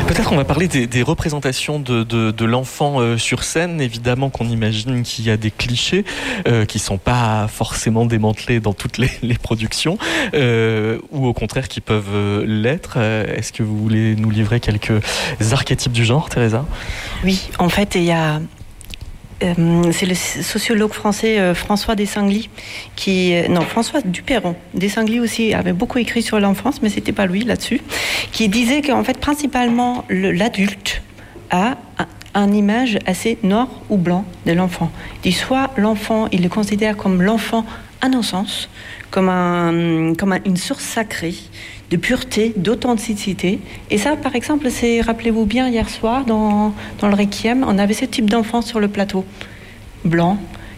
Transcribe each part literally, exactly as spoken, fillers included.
Peut-être on va parler des, des représentations de, de, de l'enfant euh, sur scène. Évidemment qu'on imagine qu'il y a des clichés euh, qui ne sont pas forcément démantelés dans toutes les, les productions, euh, ou au contraire qui peuvent euh, l'être. Euh, est-ce que vous voulez nous livrer quelques archétypes du genre, Teresa ? Oui, en fait, il y a... Euh, c'est le sociologue français euh, François Desenglis qui euh, non François Duperron. Desenglis aussi avait beaucoup écrit sur l'enfance, mais c'était pas lui là-dessus, qui disait qu'en fait principalement le, l'adulte a un, un image assez noir ou blanc de l'enfant. Il dit soit l'enfant, il le considère comme l'enfant innocence, comme un comme un, une source sacrée de pureté, d'authenticité. Et ça, par exemple, c'est, rappelez-vous bien, hier soir, dans, dans le Requiem, on avait ce type d'enfant sur le plateau, blanc,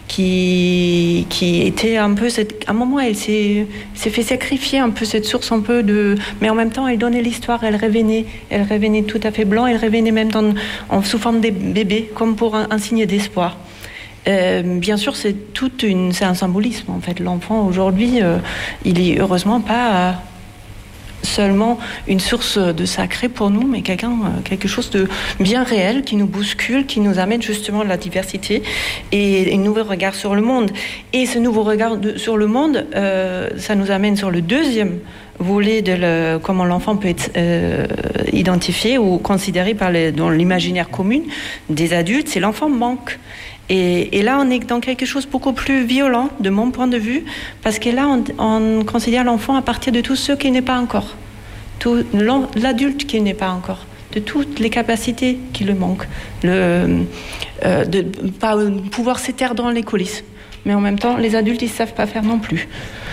qui, qui était un peu... Cette, à un moment, elle s'est, s'est fait sacrifier un peu cette source un peu de... Mais en même temps, elle donnait l'histoire, elle révénait, elle révénait tout à fait blanc, elle révénait même dans, en, sous forme de bébé, comme pour un, un signe d'espoir. Euh, bien sûr, c'est, toute une, c'est un symbolisme, en fait. L'enfant, aujourd'hui, euh, il est heureusement pas... Euh, seulement une source de sacré pour nous, mais quelqu'un, quelque chose de bien réel qui nous bouscule, qui nous amène justement la diversité et un nouveau regard sur le monde. Et ce nouveau regard de, sur le monde, euh, ça nous amène sur le deuxième volet de le, comment l'enfant peut être euh, identifié ou considéré par les, dans l'imaginaire commun des adultes, c'est l'enfant manque. Et, et là, on est dans quelque chose beaucoup plus violent, de mon point de vue, parce que là, on, on considère l'enfant à partir de tout ce qui n'est pas encore, tout l'adulte qui n'est pas encore, de toutes les capacités qui le manquent, le, euh, de pas pouvoir s'éteindre dans les coulisses. Mais en même temps, les adultes, ils ne savent pas faire non plus.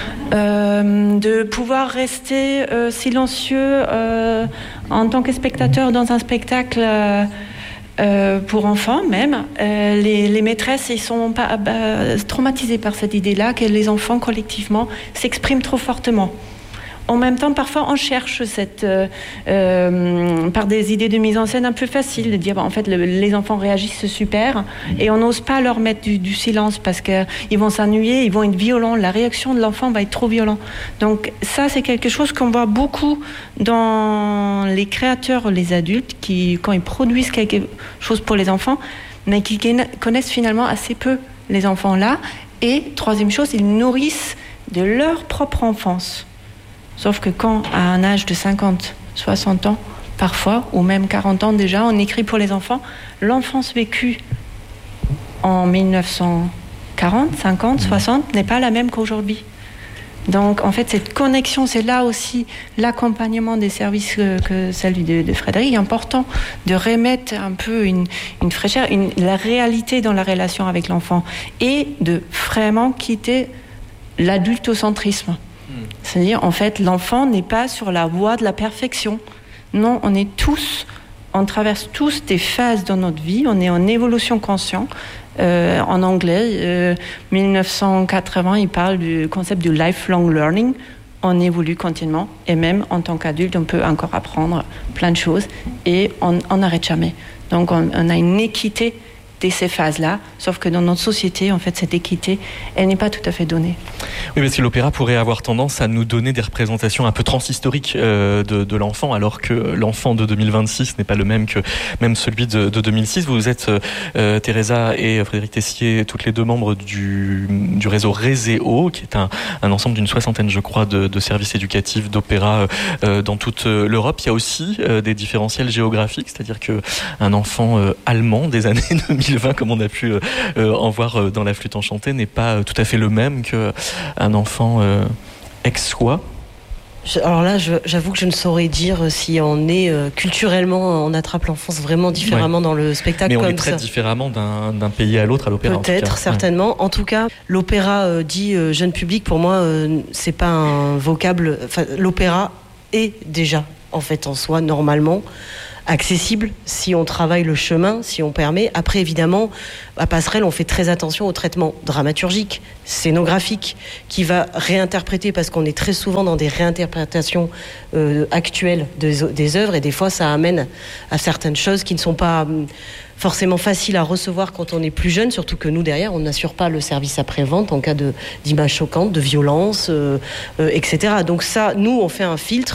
Euh, de pouvoir rester euh, silencieux euh, en tant que spectateur dans un spectacle... Euh, Euh, pour enfants même, euh, les, les maîtresses ils sont pas, bah, traumatisées par cette idée-là que les enfants collectivement s'expriment trop fortement. En même temps, parfois, on cherche cette, euh, euh, par des idées de mise en scène un peu faciles, de dire bah, en fait le, les enfants réagissent super et on n'ose pas leur mettre du, du silence parce qu'ils vont s'ennuyer, ils vont être violents, la réaction de l'enfant va être trop violente. Donc ça, c'est quelque chose qu'on voit beaucoup dans les créateurs, les adultes, qui, quand ils produisent quelque chose pour les enfants, mais qui connaissent finalement assez peu les enfants-là. Et troisième chose, ils nourrissent de leur propre enfance. Sauf que quand, à un âge de cinquante, soixante ans, parfois, ou même quarante ans déjà, on écrit pour les enfants, l'enfance vécue en dix-neuf cent quarante, cinquante, soixante n'est pas la même qu'aujourd'hui. Donc, en fait, cette connexion, c'est là aussi l'accompagnement des services que, que celui de, de Frédéric, important de remettre un peu une, une fraîcheur, une, la réalité dans la relation avec l'enfant et de vraiment quitter l'adultocentrisme. C'est-à-dire, en fait, l'enfant n'est pas sur la voie de la perfection. Non, on est tous, on traverse tous des phases dans notre vie, on est en évolution consciente. Euh, en anglais, euh, dix-neuf cent quatre-vingts, il parle du concept du lifelong learning. On évolue continuellement et même en tant qu'adulte, on peut encore apprendre plein de choses et on n'arrête jamais. Donc, on, on a une équité de ces phases-là, sauf que dans notre société, en fait, cette équité, elle n'est pas tout à fait donnée. Oui, parce que l'opéra pourrait avoir tendance à nous donner des représentations un peu transhistoriques euh, de, de l'enfant, alors que l'enfant de deux mille vingt-six n'est pas le même que même celui de, de deux mille six. Vous êtes, euh, Teresa et Frédéric Tessier, toutes les deux membres du, du réseau Réséo, qui est un, un ensemble d'une soixantaine, je crois, de, de services éducatifs d'opéra euh, dans toute l'Europe. Il y a aussi euh, des différentiels géographiques, c'est-à-dire qu'un enfant euh, allemand des années deux mille vingt, comme on a pu euh, en voir dans La Flûte enchantée, n'est pas tout à fait le même qu'un enfant euh, ex-soi. Alors là, je, j'avoue que je ne saurais dire si on est euh, culturellement, on attrape l'enfance vraiment différemment ouais. dans le spectacle. Mais on comme les traite ça. différemment d'un, d'un pays à l'autre à l'opéra. Peut-être, en certainement. Ouais. En tout cas, l'opéra euh, dit euh, jeune public, pour moi, euh, c'est pas un vocable. Enfin, l'opéra est déjà, en fait, en soi, normalement accessible si on travaille le chemin, si on permet. Après, évidemment, à Passerelle, on fait très attention au traitement dramaturgique, scénographique, qui va réinterpréter, parce qu'on est très souvent dans des réinterprétations euh, actuelles de, des œuvres, et des fois, ça amène à certaines choses qui ne sont pas euh, forcément faciles à recevoir quand on est plus jeune, surtout que nous, derrière, on n'assure pas le service après-vente en cas de, d'images choquantes, de violence, euh, euh, et cetera. Donc ça, nous, on fait un filtre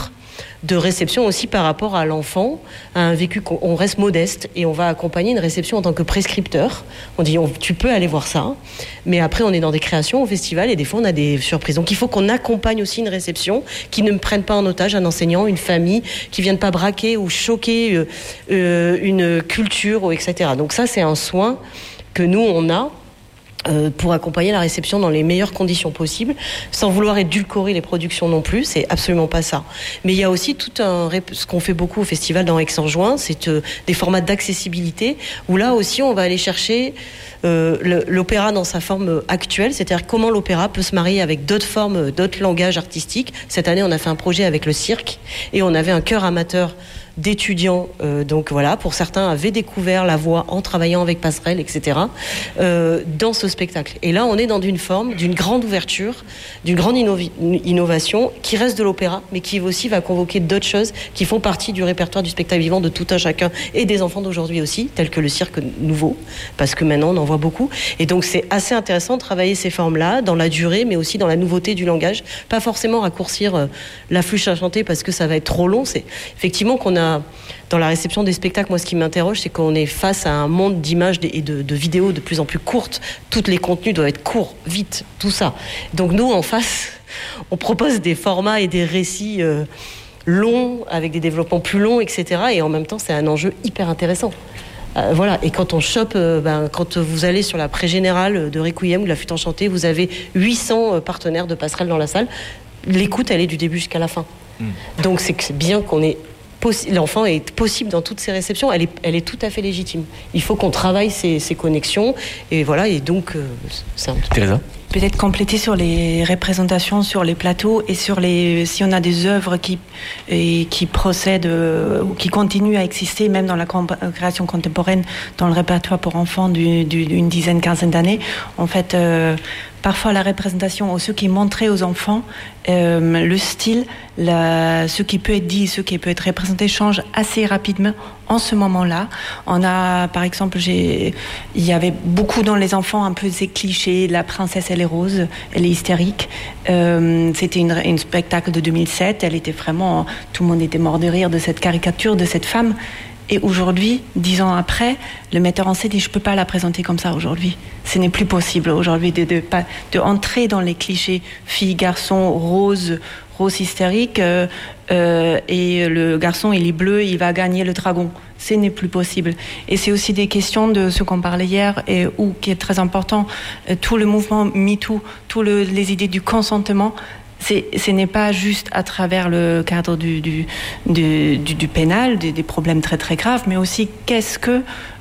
de réception aussi par rapport à l'enfant, à un vécu qu'on reste modeste et on va accompagner une réception en tant que prescripteur. On dit on, tu peux aller voir ça, mais après on est dans des créations au festival et des fois on a des surprises. Donc il faut qu'on accompagne aussi une réception qui ne prenne pas en otage un enseignant, une famille, qui vienne pas braquer ou choquer euh, euh, une culture, et cetera. Donc ça c'est un soin que nous on a. Euh, pour accompagner la réception dans les meilleures conditions possibles, sans vouloir édulcorer les productions non plus, c'est absolument pas ça. Mais il y a aussi tout un, ce qu'on fait beaucoup au festival dans Aix-en-Juin, c'est euh, des formats d'accessibilité, où là aussi on va aller chercher euh, le, l'opéra dans sa forme actuelle, c'est-à-dire comment l'opéra peut se marier avec d'autres formes, d'autres langages artistiques. Cette année on a fait un projet avec le cirque, et on avait un chœur amateur d'étudiants, euh, donc voilà, pour certains avaient découvert la voix en travaillant avec Passerelle, et cetera, euh, dans ce spectacle. Et là, on est dans une forme, d'une grande ouverture, d'une grande innovi- innovation, qui reste de l'opéra, mais qui aussi va convoquer d'autres choses qui font partie du répertoire du spectacle vivant de tout un chacun, et des enfants d'aujourd'hui aussi, tels que le cirque nouveau, parce que maintenant, on en voit beaucoup. Et donc, c'est assez intéressant de travailler ces formes-là, dans la durée, mais aussi dans la nouveauté du langage. Pas forcément raccourcir euh, la flûte à chanter parce que ça va être trop long. C'est effectivement qu'on a dans la réception des spectacles, moi ce qui m'interroge, c'est qu'on est face à un monde d'images et de, de vidéos de plus en plus courtes. Tous les contenus doivent être courts, vite, tout ça. Donc nous, en face, on propose des formats et des récits euh, longs, avec des développements plus longs, et cetera. Et en même temps, c'est un enjeu hyper intéressant. Euh, voilà. Et quand on chope, euh, ben, quand vous allez sur la pré-générale de Requiem ou de la Flûte enchantée, vous avez huit cents partenaires de Passerelle dans la salle. L'écoute, elle est du début jusqu'à la fin. Mmh. Donc c'est, c'est bien qu'on ait l'enfant est possible dans toutes ses réceptions, elle est, elle est tout à fait légitime. Il faut qu'on travaille ces, ces connexions, et voilà, et donc, euh, c'est un... Teresa ? Peut-être compléter sur les représentations sur les plateaux et sur les, si on a des œuvres qui, et, qui procèdent euh, ou qui continuent à exister, même dans la création contemporaine, dans le répertoire pour enfants du, du, d'une dizaine, quinzaine d'années. En fait, euh, parfois la représentation ou ce qui est montré aux enfants, euh, le style, la, ce qui peut être dit, ce qui peut être représenté change assez rapidement en ce moment-là. On a, par exemple, j'ai, il y avait beaucoup dans les enfants un peu ces clichés, la princesse elle est rose, elle est hystérique. Euh, c'était une, une spectacle de deux mille sept, elle était vraiment, tout le monde était mort de rire de cette caricature de cette femme. Et aujourd'hui, dix ans après, le metteur en scène dit je peux pas la présenter comme ça aujourd'hui. Ce n'est plus possible aujourd'hui de de pas de entrer dans les clichés fille garçon rose rose hystérique euh, euh, et le garçon il est bleu, il va gagner le dragon. Ce n'est plus possible. Et c'est aussi des questions de ce qu'on parlait hier et où qui est très important, euh, tout le mouvement MeToo, tout le, les idées du consentement. C'est, ce n'est pas juste à travers le cadre du, du, du, du, du pénal, des, des problèmes très très graves, mais aussi qu'est-ce que,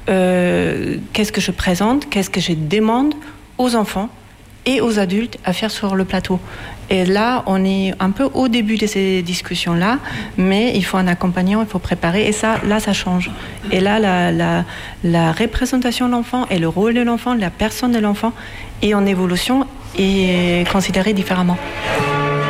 euh, qu'est-ce que je présente, qu'est-ce que je demande aux enfants et aux adultes à faire sur le plateau. Et là, on est un peu au début de ces discussions-là, mais il faut un accompagnant, il faut préparer, et ça, là, ça change. Et là, la, la, la représentation de l'enfant et le rôle de l'enfant, la personne de l'enfant est en évolution et considérée différemment.